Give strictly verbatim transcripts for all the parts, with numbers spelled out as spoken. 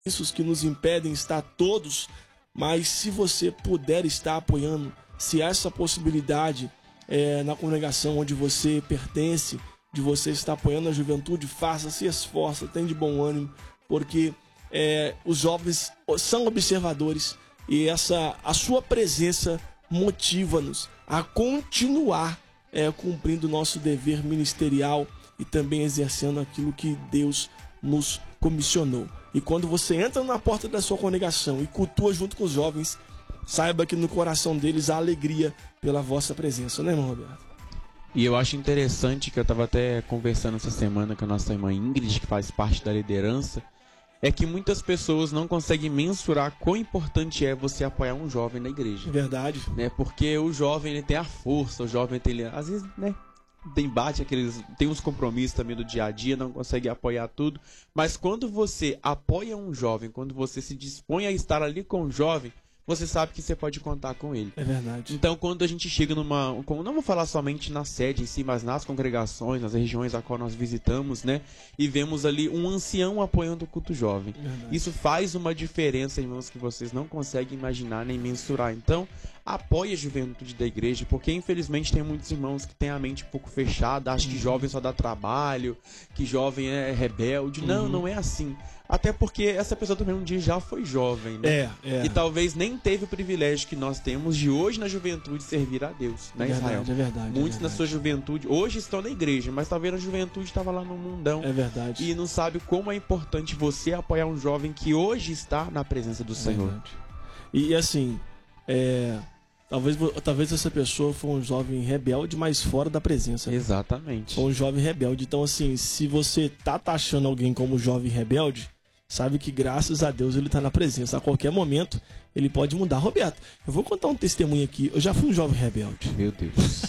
isso que nos impedem estar todos, mas se você puder estar apoiando, se há essa possibilidade é, na congregação onde você pertence, de você estar apoiando a juventude, faça, se esforça, tenha de bom ânimo, porque é, os jovens são observadores e essa, a sua presença motiva-nos a continuar é, cumprindo o nosso dever ministerial e também exercendo aquilo que Deus nos comissionou. E quando você entra na porta da sua congregação e cultua junto com os jovens, saiba que no coração deles há alegria pela vossa presença, né, irmão Roberto? E eu acho interessante que eu estava até conversando essa semana com a nossa irmã Ingrid, que faz parte da liderança, é que muitas pessoas não conseguem mensurar quão importante é você apoiar um jovem na igreja. Verdade. Né? Porque o jovem ele tem a força, o jovem tem, ele, às vezes, né, tem bate aqueles, tem uns compromissos também do dia a dia, não consegue apoiar tudo, mas quando você apoia um jovem, quando você se dispõe a estar ali com o jovem, você sabe que você pode contar com ele. É verdade. Então, quando a gente chega numa... Não vou falar somente na sede em si, mas nas congregações, nas regiões a qual nós visitamos, né? E vemos ali um ancião apoiando o culto jovem. Verdade. Isso faz uma diferença, irmãos, que vocês não conseguem imaginar nem mensurar. Então, apoie a juventude da igreja, porque infelizmente tem muitos irmãos que têm a mente um pouco fechada, acham uhum. que jovem só dá trabalho, que jovem é rebelde. Uhum. Não, não é assim. Até porque essa pessoa também um dia já foi jovem, né? É, é. E talvez nem teve o privilégio que nós temos de hoje na juventude servir a Deus, né, é verdade, Israel? É verdade. Muitos é verdade. na sua juventude hoje estão na igreja, mas talvez a juventude estava lá no mundão. É verdade. E não sabe como é importante você apoiar um jovem que hoje está na presença do é Senhor. Verdade. E assim, é... Talvez, talvez essa pessoa foi um jovem rebelde, mas fora da presença. Né? Exatamente. Foi um jovem rebelde. Então, assim, se você tá taxando alguém como jovem rebelde, sabe que graças a Deus ele tá na presença. A qualquer momento ele pode mudar. Roberto, eu vou contar um testemunho aqui. Eu já fui um jovem rebelde. Meu Deus.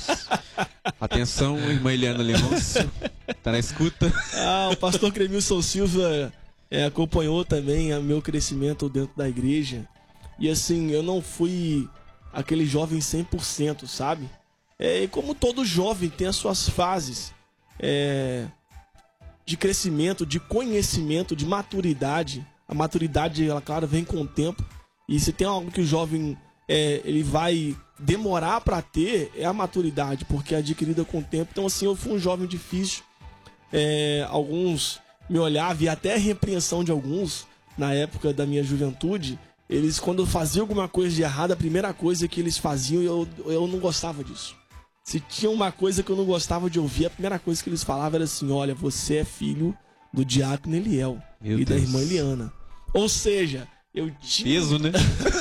Atenção, irmã Eliana Leôncio. Tá na escuta? Ah, o pastor Cremilson Silva é, acompanhou também o meu crescimento dentro da igreja. E assim, eu não fui aquele jovem cem por cento, sabe? É, como todo jovem tem as suas fases é, de crescimento, de conhecimento, de maturidade. A maturidade, ela, claro, vem com o tempo. E se tem algo que o jovem é, ele vai demorar para ter, é a maturidade, porque é adquirida com o tempo. Então, assim, eu fui um jovem difícil. É, alguns me olhavam, e até a repreensão de alguns, na época da minha juventude, eles, quando faziam alguma coisa de errado, a primeira coisa que eles faziam, eu, eu não gostava disso. Se tinha uma coisa que eu não gostava de ouvir, a primeira coisa que eles falavam era assim: olha, você é filho do diácono Eliel Meu e Deus. da irmã Eliana. Ou seja, eu tinha... Peso, né?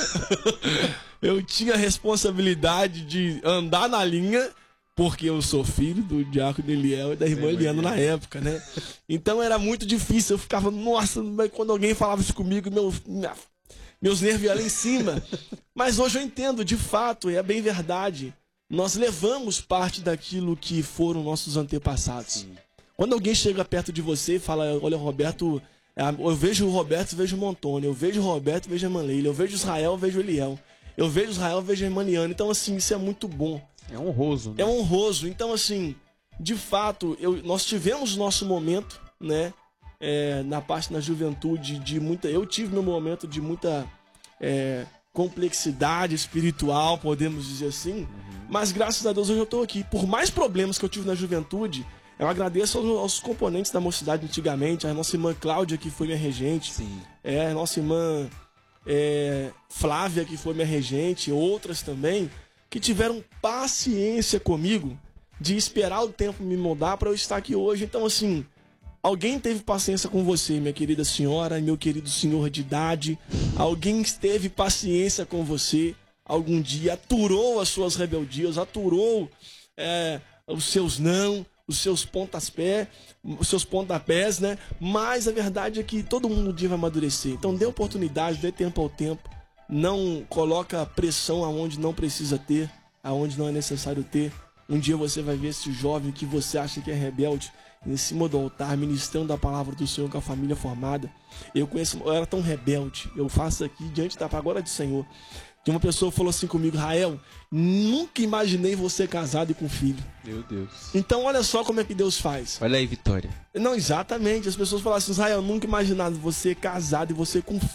eu tinha a responsabilidade de andar na linha, porque eu sou filho do diácono Eliel e da irmã Eliana na época, né? Então era muito difícil, eu ficava, nossa, quando alguém falava isso comigo, meu... Minha... meus nervos iam lá em cima. Mas hoje eu entendo, de fato, é bem verdade. Nós levamos parte daquilo que foram nossos antepassados. Sim. Quando alguém chega perto de você e fala: olha, Roberto, eu vejo o Roberto, vejo o Montônio, eu vejo o Roberto, vejo a irmã Leila, eu vejo Israel, vejo o Eliel, eu vejo Israel, vejo a irmã Liana. Então, assim, isso é muito bom. É honroso, né? É honroso. Então, assim, de fato, eu, nós tivemos nosso momento, né? É, na parte da juventude, de muita, eu tive meu momento de muita é, complexidade espiritual, podemos dizer assim, uhum. Mas graças a Deus hoje eu estou aqui. Por mais problemas que eu tive na juventude, eu agradeço aos, aos componentes da mocidade antigamente, a nossa irmã Cláudia, que foi minha regente, Sim. É, a nossa irmã é, Flávia, que foi minha regente, outras também, que tiveram paciência comigo de esperar o tempo me mudar para eu estar aqui hoje. Então, assim, alguém teve paciência com você, minha querida senhora, meu querido senhor de idade. Alguém teve paciência com você algum dia, aturou as suas rebeldias, aturou é, os seus não, os seus pontapés, os seus pontapés, né? Mas a verdade é que todo mundo um dia vai amadurecer. Então dê oportunidade, dê tempo ao tempo. Não coloca pressão aonde não precisa ter, aonde não é necessário ter. Um dia você vai ver esse jovem que você acha que é rebelde em cima do altar, ministrando a palavra do Senhor com a família formada. Eu conheço, eu era tão rebelde, eu faço aqui diante da palavra do Senhor. Que uma pessoa falou assim comigo, Rael, nunca imaginei você casado e com filho. Meu Deus. Então olha só como é que Deus faz. Olha aí, Vitória. Não, exatamente. As pessoas falam assim, Rael, nunca imaginava você casado e você com